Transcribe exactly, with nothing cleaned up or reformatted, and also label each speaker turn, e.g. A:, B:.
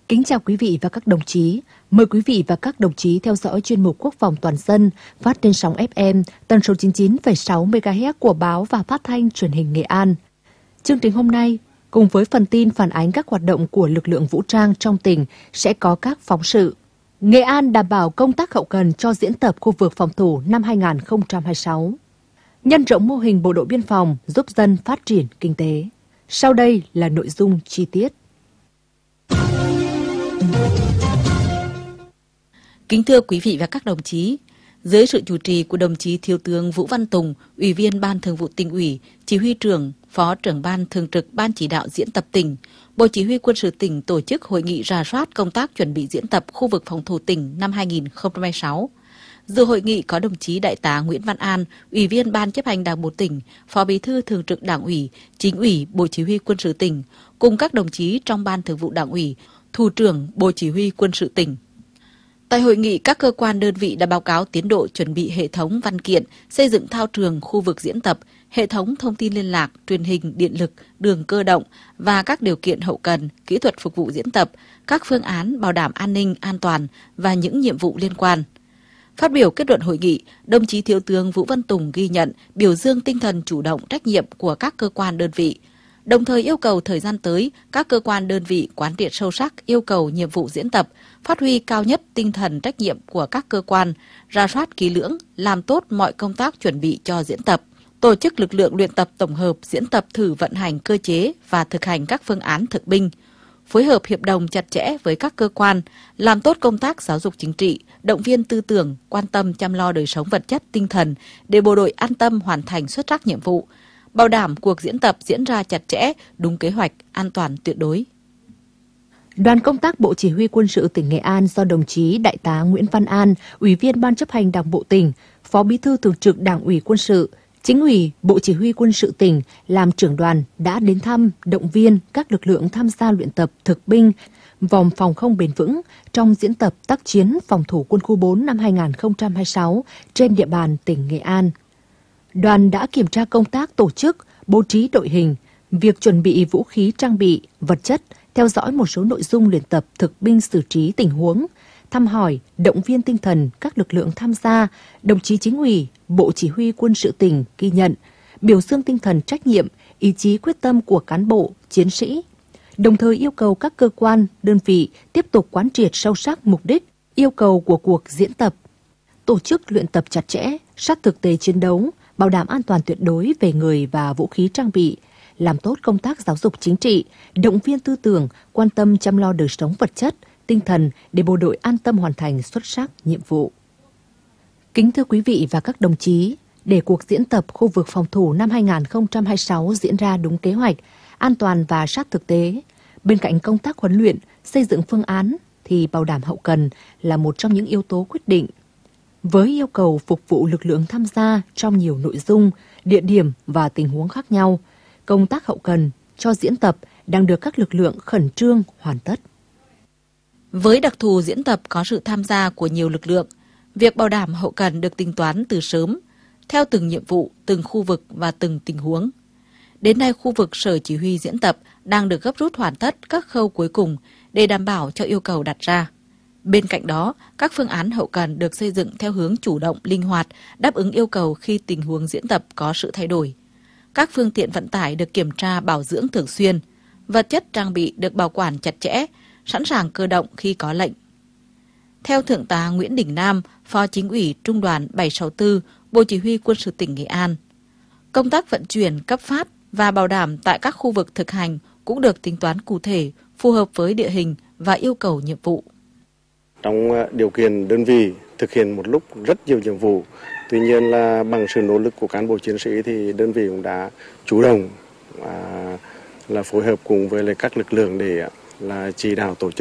A: Kính chào quý vị và các đồng chí. Mời quý vị và các đồng chí theo dõi chuyên mục Quốc phòng toàn dân phát trên sóng ép em tần số chín mươi chín phẩy sáu mê ga héc của báo và phát thanh truyền hình Nghệ An. Chương trình hôm nay, cùng với phần tin phản ánh các hoạt động của lực lượng vũ trang trong tỉnh sẽ có các phóng sự. Nghệ An đảm bảo công tác hậu cần cho diễn tập khu vực phòng thủ năm hai nghìn không trăm hai mươi sáu. Nhân rộng mô hình bộ đội biên phòng giúp dân phát triển kinh tế. Sau đây là nội dung chi tiết.
B: Kính thưa quý vị và các đồng chí, dưới sự chủ trì của đồng chí Thiếu tướng Vũ Văn Tùng, Ủy viên Ban Thường vụ Tỉnh ủy, Chỉ huy trưởng, Phó trưởng Ban Thường trực Ban Chỉ đạo diễn tập tỉnh, Bộ Chỉ huy Quân sự tỉnh tổ chức hội nghị rà soát công tác chuẩn bị diễn tập khu vực phòng thủ tỉnh năm hai nghìn không trăm hai mươi sáu. Dự hội nghị có đồng chí Đại tá Nguyễn Văn An, Ủy viên Ban Chấp hành Đảng bộ tỉnh, Phó Bí thư Thường trực Đảng ủy, Chính ủy Bộ Chỉ huy Quân sự tỉnh, cùng các đồng chí trong Ban Thường vụ Đảng ủy, Thủ trưởng Bộ Chỉ huy Quân sự tỉnh. Tại hội nghị, các cơ quan đơn vị đã báo cáo tiến độ chuẩn bị hệ thống văn kiện, xây dựng thao trường khu vực diễn tập, hệ thống thông tin liên lạc, truyền hình, điện lực, đường cơ động và các điều kiện hậu cần, kỹ thuật phục vụ diễn tập, các phương án bảo đảm an ninh, an toàn và những nhiệm vụ liên quan. Phát biểu kết luận hội nghị, đồng chí Thiếu tướng Vũ Văn Tùng ghi nhận, biểu dương tinh thần chủ động trách nhiệm của các cơ quan đơn vị, đồng thời yêu cầu thời gian tới, các cơ quan đơn vị quán triệt sâu sắc yêu cầu nhiệm vụ diễn tập, phát huy cao nhất tinh thần trách nhiệm của các cơ quan, rà soát kỹ lưỡng, làm tốt mọi công tác chuẩn bị cho diễn tập, tổ chức lực lượng luyện tập tổng hợp, diễn tập thử vận hành cơ chế và thực hành các phương án thực binh, phối hợp hiệp đồng chặt chẽ với các cơ quan, làm tốt công tác giáo dục chính trị, động viên tư tưởng, quan tâm chăm lo đời sống vật chất tinh thần để bộ đội an tâm hoàn thành xuất sắc nhiệm vụ, bảo đảm cuộc diễn tập diễn ra chặt chẽ, đúng kế hoạch, an toàn tuyệt đối.
A: Đoàn công tác Bộ Chỉ huy Quân sự tỉnh Nghệ An do đồng chí Đại tá Nguyễn Văn An, Ủy viên Ban Chấp hành Đảng bộ tỉnh, Phó Bí thư Thường trực Đảng ủy Quân sự, Chính ủy Bộ Chỉ huy Quân sự tỉnh làm trưởng đoàn đã đến thăm, động viên các lực lượng tham gia luyện tập thực binh vòng phòng không bền vững trong diễn tập tác chiến phòng thủ quân khu bốn năm hai nghìn không trăm hai mươi sáu trên địa bàn tỉnh Nghệ An. Đoàn đã kiểm tra công tác tổ chức, bố trí đội hình, việc chuẩn bị vũ khí trang bị, vật chất, theo dõi một số nội dung luyện tập thực binh xử trí tình huống, thăm hỏi, động viên tinh thần các lực lượng tham gia. Đồng chí Chính ủy, Bộ Chỉ huy Quân sự tỉnh ghi nhận, biểu dương tinh thần trách nhiệm, ý chí quyết tâm của cán bộ, chiến sĩ, đồng thời yêu cầu các cơ quan, đơn vị tiếp tục quán triệt sâu sắc mục đích, yêu cầu của cuộc diễn tập, tổ chức luyện tập chặt chẽ, sát thực tế chiến đấu, bảo đảm an toàn tuyệt đối về người và vũ khí trang bị, làm tốt công tác giáo dục chính trị, động viên tư tưởng, quan tâm chăm lo đời sống vật chất, tinh thần để bộ đội an tâm hoàn thành xuất sắc nhiệm vụ. Kính thưa quý vị và các đồng chí, để cuộc diễn tập khu vực phòng thủ năm hai nghìn không trăm hai mươi sáu diễn ra đúng kế hoạch, an toàn và sát thực tế, bên cạnh công tác huấn luyện, xây dựng phương án thì bảo đảm hậu cần là một trong những yếu tố quyết định. Với yêu cầu phục vụ lực lượng tham gia trong nhiều nội dung, địa điểm và tình huống khác nhau, công tác hậu cần cho diễn tập đang được các lực lượng khẩn trương hoàn tất.
B: Với đặc thù diễn tập có sự tham gia của nhiều lực lượng, việc bảo đảm hậu cần được tính toán từ sớm, theo từng nhiệm vụ, từng khu vực và từng tình huống. Đến nay, khu vực Sở Chỉ huy diễn tập đang được gấp rút hoàn tất các khâu cuối cùng để đảm bảo cho yêu cầu đặt ra. Bên cạnh đó, các phương án hậu cần được xây dựng theo hướng chủ động, linh hoạt, đáp ứng yêu cầu khi tình huống diễn tập có sự thay đổi. Các phương tiện vận tải được kiểm tra bảo dưỡng thường xuyên, vật chất trang bị được bảo quản chặt chẽ, sẵn sàng cơ động khi có lệnh. Theo Thượng tá Nguyễn Đình Nam, Phó Chính ủy Trung đoàn bảy sáu tư, Bộ Chỉ huy Quân sự tỉnh Nghệ An, công tác vận chuyển, cấp phát và bảo đảm tại các khu vực thực hành cũng được tính toán cụ thể, phù hợp với địa hình và yêu cầu nhiệm vụ.
C: Trong điều kiện đơn vị thực hiện một lúc rất nhiều nhiệm vụ, tuy nhiên là bằng sự nỗ lực của cán bộ chiến sĩ thì đơn vị cũng đã chủ động à, là phối hợp cùng với các lực lượng để là chỉ đạo tổ chức